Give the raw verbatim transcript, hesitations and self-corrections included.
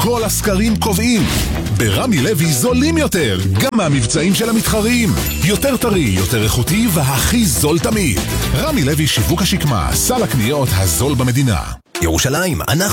כל הסקרים קובעים. ברמי לוי זולים יותר, גם מהמבצעים של המתחרים. יותר טרי, יותר איכותי והכי זול תמיד. רמי לוי שיווק השקמה, סל הקניות הזול במדינה. ירושלים, אנחנו